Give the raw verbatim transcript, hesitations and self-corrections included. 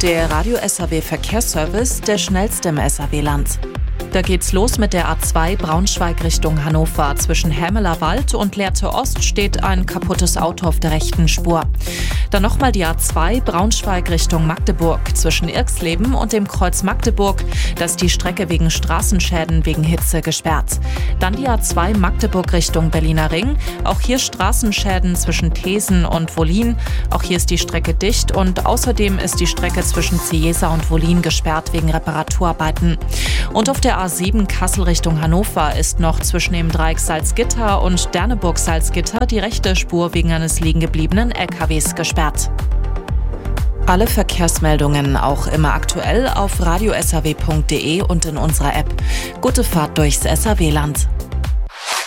Der Radio S A W Verkehrsservice, der schnellste im S A W-Land. Da geht's los mit der A zwei Braunschweig Richtung Hannover. Zwischen Hämeler Wald und Lehrte Ost steht ein kaputtes Auto auf der rechten Spur. Dann nochmal die A zwei Braunschweig Richtung Magdeburg. Zwischen Irxleben und dem Kreuz Magdeburg. Da ist die Strecke wegen Straßenschäden wegen Hitze gesperrt. Dann die A zwei Magdeburg Richtung Berliner Ring. Auch hier Straßenschäden zwischen Thesen und Wollin. Auch hier ist die Strecke dicht und außerdem ist die Strecke zwischen Ciesa und Wollin gesperrt wegen Reparaturarbeiten. Und auf der A sieben Kassel Richtung Hannover ist noch zwischen dem Dreieck Salzgitter und Derneburg-Salzgitter die rechte Spur wegen eines liegen gebliebenen L K Ws gesperrt. Alle Verkehrsmeldungen auch immer aktuell auf radio s a w punkt d e und in unserer App. Gute Fahrt durchs S A W-Land.